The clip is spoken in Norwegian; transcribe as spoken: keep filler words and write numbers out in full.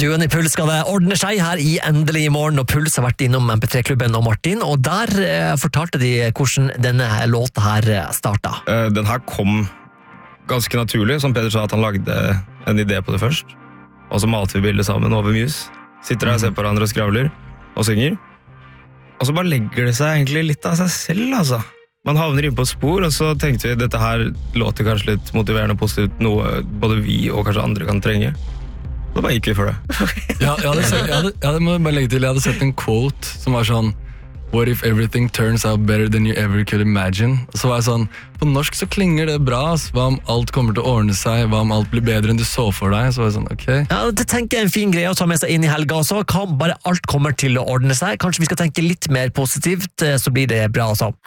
Duoen i Puls skal det ordne seg her i Endelig i morgen, og Puls har vært innom M P tre-klubben og Martin, og der eh, fortalte de hvordan denne låta her starta. Uh, den her kom ganske naturlig, som Peder sa, at han lagde en idé på det først, og så malte vi bildet sammen over Muse. Sitter der og ser på hverandre og skravler, og synger. Og så bare legger det seg egentlig litt av seg selv, altså. Man havner inn på spor, og så tenkte vi dette her låter kanskje litt motiverende og positivt, noe både vi og kanskje andre kan trenge. Da bare gikk vi for det. ja, jeg, hadde sett, jeg, hadde, jeg hadde må bare legge til, jeg hadde sett en quote som var sånn What if everything turns out better than you ever could imagine? Og så var jeg sånn, på norsk så klinger det bra, hva om alt kommer til å ordne seg, hva om alt blir bedre enn du så for deg, så var jeg sånn, ok. Ja, det tenker jeg er en fin greie å ta med seg inn i helga også, kan bare alt kommer til å ordne seg, kanskje vi skal tenke litt mer positivt, så blir det bra altså.